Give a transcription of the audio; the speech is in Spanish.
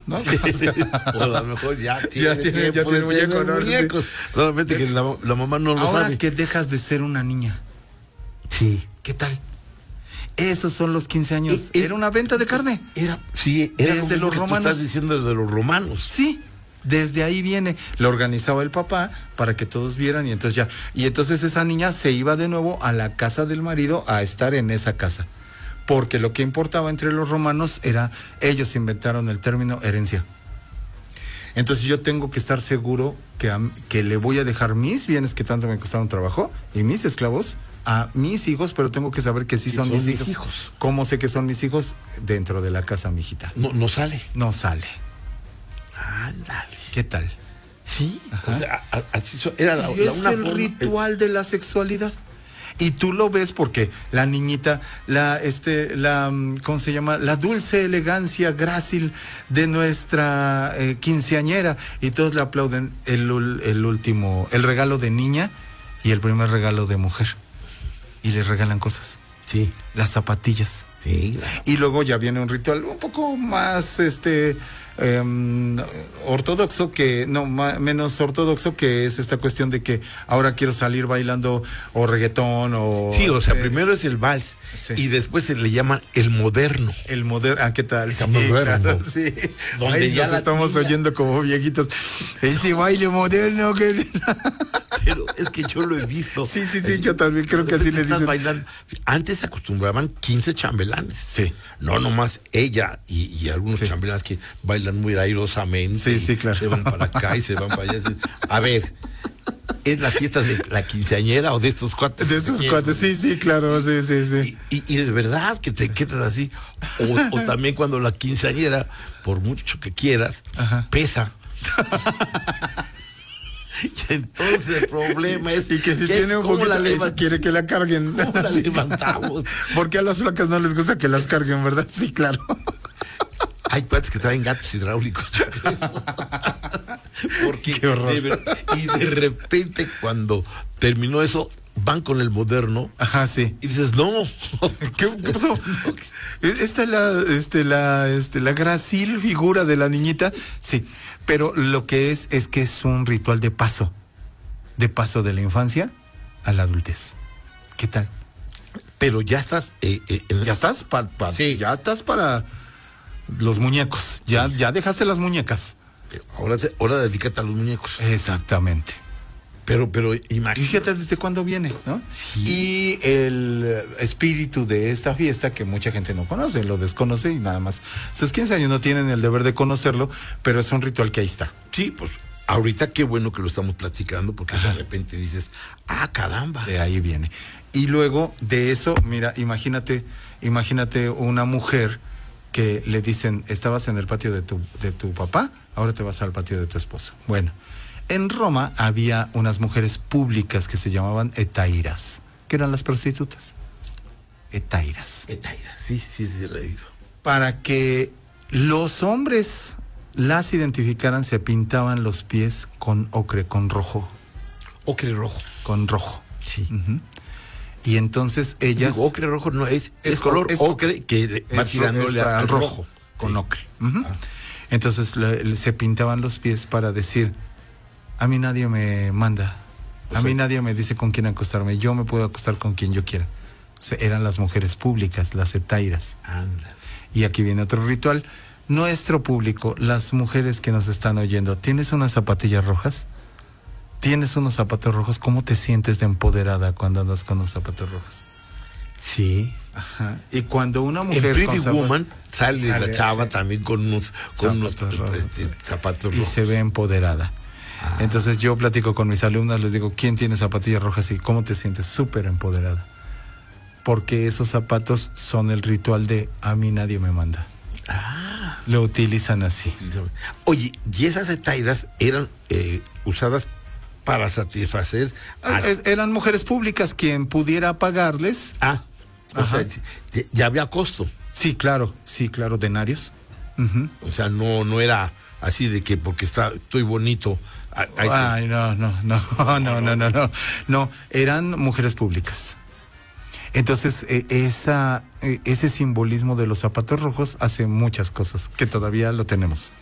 ¿no? O a lo mejor ya tiene muñecos. Solamente que la mamá no lo sabe. Ahora que dejas de ser una niña. Sí. ¿Qué tal? Esos son los 15 años. Era una venta de carne. Era desde los romanos. Tú estás diciendo de los romanos. Sí. Desde ahí viene, lo organizaba el papá para que todos vieran y entonces esa niña se iba de nuevo a la casa del marido a estar en esa casa. Porque lo que importaba entre los romanos era, ellos inventaron el término herencia. Entonces yo tengo que estar seguro que le voy a dejar mis bienes que tanto me costaron trabajo y mis esclavos a mis hijos, pero tengo que saber que sí son mis hijos. ¿Cómo sé que son mis hijos? Dentro de la casa, mijita. No sale. No sale. Ándale. ¿Qué tal? Sí. Ajá. O sea, así era es el ritual de la sexualidad. Y tú lo ves porque la niñita, ¿cómo se llama? La dulce elegancia grácil de nuestra quinceañera. Y todos le aplauden el regalo de niña y el primer regalo de mujer. Y le regalan cosas. Sí. Las zapatillas. Sí, claro. Y luego ya viene un ritual un poco más ortodoxo menos ortodoxo, que es esta cuestión de que ahora quiero salir bailando o reggaetón o... Sí, o sea, primero es el vals, sí, y después se le llama el moderno. El moderno, ¿qué tal? Sí, moderno. Claro, sí. Donde ahí ya nos estamos oyendo como viejitos. Ese baile moderno que... Pero es que yo lo he visto. Sí, yo también creo que así le dicen. Bailando. Antes se acostumbraban 15 chambelanes. Sí. No nomás ella y algunos chambelanes que bailan muy airosamente. Sí, claro. Se van para acá y se van para allá. A ver, ¿es la fiesta de la quinceañera o de estos cuates? De estos cuates, sí, claro, sí. Y es verdad que te quedas así. O también cuando la quinceañera, por mucho que quieras, pesa. Y entonces el problema es y que si tiene un poquito quiere que la carguen. ¿Cómo la levantamos? Porque a las flacas no les gusta que las carguen, ¿verdad? Sí, claro. Hay cuates que traen gatos hidráulicos. Porque qué horror. Y de repente cuando terminó eso, van con el moderno. Ajá, sí. Y dices, no. ¿Qué pasó? Esta es la grácil figura de la niñita. Sí, pero lo que es que es un ritual de paso de la infancia a la adultez. ¿Qué tal? Pero ya estás... ya estás sí, ya estás para los muñecos. Ya dejaste las muñecas. Ahora dedícate a los muñecos. Exactamente. Pero imagínate. Fíjate desde cuándo viene, ¿no? Sí. Y el espíritu de esta fiesta, que mucha gente no conoce, lo desconoce y nada más. Sus 15 años no tienen el deber de conocerlo, pero es un ritual que ahí está. Sí, pues ahorita qué bueno que lo estamos platicando, porque de repente dices, caramba. De ahí viene. Y luego de eso, mira, imagínate una mujer que le dicen, estabas en el patio de tu papá, ahora te vas al patio de tu esposo. Bueno. En Roma había unas mujeres públicas que se llamaban etairas, que eran las prostitutas. Etairas, sí, he leído. Para que los hombres las identificaran, se pintaban los pies con ocre, con rojo. Ocre rojo. Con rojo. Sí. Uh-huh. Y entonces ellas... Digo, ocre rojo no es color ocre que va tirándole al rojo. Con ocre. Uh-huh. Entonces se pintaban los pies para decir... A mí nadie me manda, a mí nadie me dice con quién acostarme, yo me puedo acostar con quien yo quiera. Eran las mujeres públicas, las etairas. Anda. Y aquí viene otro ritual. Nuestro público, las mujeres que nos están oyendo, ¿tienes unas zapatillas rojas? ¿Tienes unos zapatos rojos? ¿Cómo te sientes de empoderada cuando andas con los zapatos rojos? Sí. Ajá. Y cuando una mujer... En Pretty Woman sale la chava también con unos zapatos rojos. Y se ve empoderada. Entonces yo platico con mis alumnas, les digo, ¿quién tiene zapatillas rojas y cómo te sientes? Súper empoderada. Porque esos zapatos son el ritual de a mí nadie me manda. Lo utilizan así. Oye, ¿y esas etairas eran usadas para satisfacer? Eran mujeres públicas, quien pudiera pagarles. O sea, ya había costo. Sí, claro, denarios. Uh-huh. O sea, no era así de que porque estoy bonito. Ay, no, eran mujeres públicas. Entonces, ese simbolismo de los zapatos rojos hace muchas cosas que todavía lo tenemos.